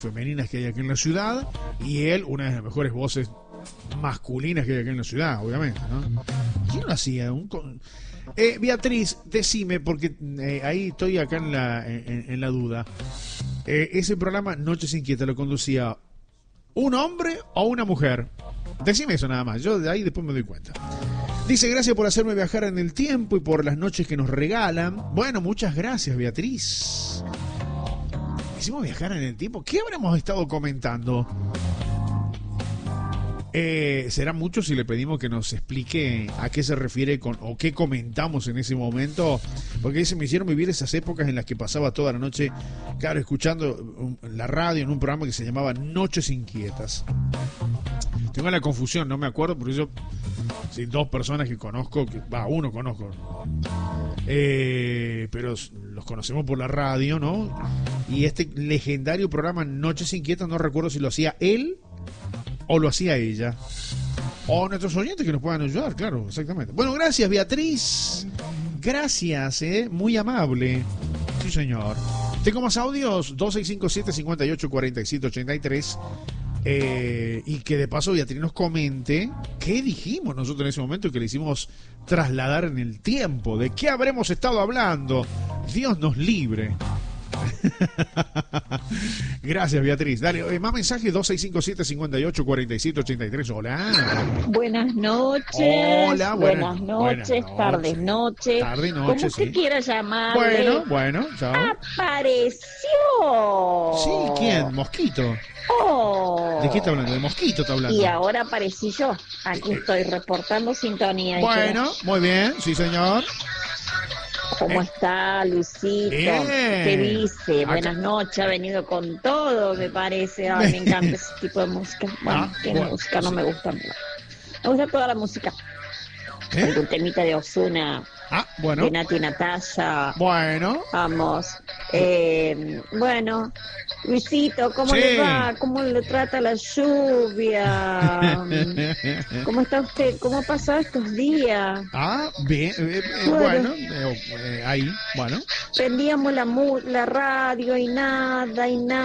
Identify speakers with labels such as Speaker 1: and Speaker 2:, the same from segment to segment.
Speaker 1: femeninas que hay aquí en la ciudad, y él, una de las mejores voces masculinas que hay aquí en la ciudad, obviamente, ¿no? ¿Quién lo hacía? Beatriz, decime, porque ahí estoy acá en la duda. Ese programa Noches Inquietas lo conducía un hombre o una mujer. Decime eso nada más, yo de ahí después me doy cuenta. Dice, gracias por hacerme viajar en el tiempo y por las noches que nos regalan. Bueno, muchas gracias, Beatriz. Hicimos viajar en el tiempo. ¿Qué habremos estado comentando? Será mucho si le pedimos que nos explique a qué se refiere o qué comentamos en ese momento, porque se me hicieron vivir esas épocas en las que pasaba toda la noche, claro, escuchando la radio en un programa que se llamaba Noches Inquietas. Tengo la confusión, no me acuerdo, porque yo, sí, dos personas que conozco, uno conozco, pero los conocemos por la radio, ¿no? Y este legendario programa Noches Inquietas, no recuerdo si lo hacía él o lo hacía ella, o nuestros oyentes que nos puedan ayudar, claro, exactamente. Bueno, gracias, Beatriz. Gracias, muy amable. Sí, señor. Tengo más audios, 2657-584783. Y que de paso Beatriz nos comente qué dijimos nosotros en ese momento y que le hicimos trasladar en el tiempo. ¿De qué habremos estado hablando? Dios nos libre. Gracias, Beatriz. Dale, más mensajes, 2657-584783. Hola.
Speaker 2: Buenas noches.
Speaker 1: Hola,
Speaker 2: buenas noches, tardes, noches.
Speaker 1: Tarde, noche,
Speaker 2: como usted
Speaker 1: sí.
Speaker 2: quiera llamarle.
Speaker 1: Bueno, chao.
Speaker 2: ¡Apareció!
Speaker 1: Sí, ¿quién? Mosquito.
Speaker 2: Oh.
Speaker 1: ¿De qué está hablando? ¿De Mosquito está hablando?
Speaker 2: Y ahora aparecí yo. Aquí estoy reportando sintonía.
Speaker 1: Bueno, muy bien, sí, señor.
Speaker 2: ¿Cómo está, Luisito?
Speaker 1: Bien.
Speaker 2: ¿Qué dice? Buenas noches, ha venido con todo, me parece. Ay, me encanta ese tipo de música. Bueno, música no me gusta. Me gusta toda la música. El temita de Ozuna.
Speaker 1: Bueno.
Speaker 2: De Nati Natasha.
Speaker 1: Bueno.
Speaker 2: Vamos. Bueno, Luisito, ¿cómo le va? ¿Cómo le trata la lluvia? ¿Cómo está usted? ¿Cómo ha pasado estos días?
Speaker 1: Bien. Bueno, ahí, bueno.
Speaker 2: Prendíamos la radio y nada.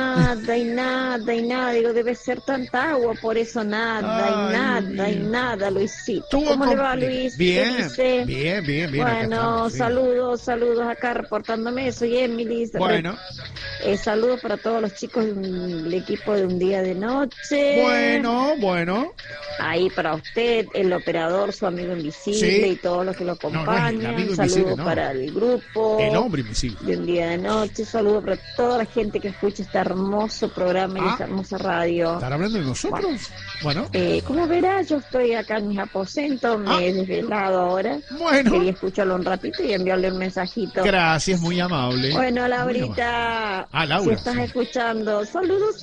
Speaker 2: Digo, debe ser tanta agua, por eso nada, Luisito. ¿Cómo le va, Luis?
Speaker 1: Bien, bien.
Speaker 2: Bueno, saludos acá reportándome. Soy Emily.
Speaker 1: Bueno.
Speaker 2: Saludos para todos los chicos del equipo de Un Día de Noche.
Speaker 1: Bueno.
Speaker 2: Ahí para usted, el operador, su amigo invisible y todos los que lo acompañan. Saludos para el grupo.
Speaker 1: El hombre invisible.
Speaker 2: De Un Día de Noche. Saludos para toda la gente que escucha este hermoso programa y esta hermosa radio.
Speaker 1: ¿Están hablando de nosotros? Bueno.
Speaker 2: Como verá, yo estoy acá en mis aposentos, me he desvelado ahora.
Speaker 1: Bueno.
Speaker 2: Quería escucharlo un ratito y enviarle un mensajito.
Speaker 1: Gracias, muy amable.
Speaker 2: Bueno, Laurita,
Speaker 1: Laura,
Speaker 2: si estás escuchando, saludos.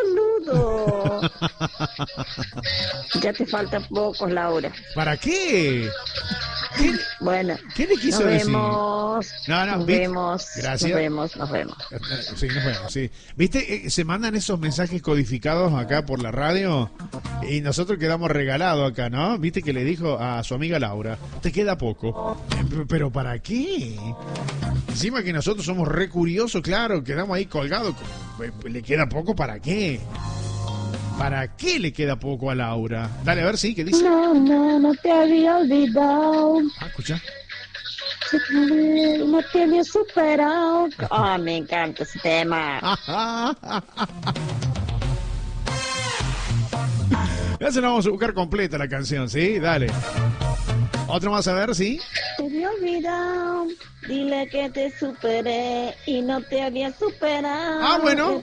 Speaker 2: Ya te falta poco, Laura.
Speaker 1: ¿Para qué?
Speaker 2: Bueno,
Speaker 1: ¿Qué le quiso decir?
Speaker 2: Nos vemos.
Speaker 1: Gracias.
Speaker 2: Nos vemos.
Speaker 1: Sí, nos vemos, sí. ¿Viste? Se mandan esos mensajes codificados acá por la radio y nosotros quedamos regalados acá, ¿no? ¿Viste que le dijo a su amiga Laura? Te queda poco. ¿Pero para qué? Encima que nosotros somos re curiosos, claro, quedamos ahí colgados. ¿Le queda poco para qué? ¿Para qué le queda poco a Laura? Dale, a ver, sí, ¿qué dice?
Speaker 2: No te había olvidado.
Speaker 1: Escucha.
Speaker 2: No te había superado. Me encanta ese tema.
Speaker 1: Ya se la vamos a buscar completa la canción, ¿sí? Dale. Otro más a ver, ¿sí?
Speaker 2: Te había olvidado. Dile que te superé y no te había superado.
Speaker 1: Bueno.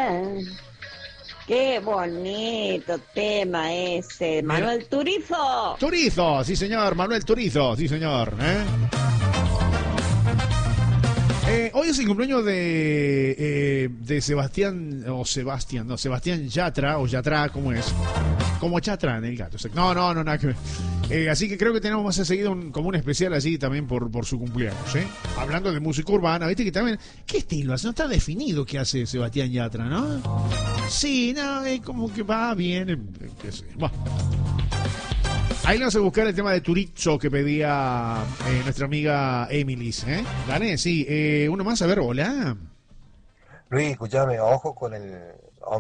Speaker 2: Qué bonito tema ese. Manuel Turizo.
Speaker 1: Turizo, sí señor. Manuel Turizo, sí señor. Hoy es el cumpleaños de Sebastián Yatra, o Yatra, ¿cómo es? Como Chatra en el gato. No, nada que ver. Así que creo que tenemos más seguido como un especial allí también por su cumpleaños, ¿eh? Hablando de música urbana, viste que también... ¿Qué estilo hace? No está definido qué hace Sebastián Yatra, ¿no? Sí, no, es como que va bien. Bueno. Ahí le vamos a buscar el tema de Turizo que pedía nuestra amiga Emily, ¿eh? Dale, sí. Uno más, a ver, hola.
Speaker 3: Luis, escúchame, ojo con el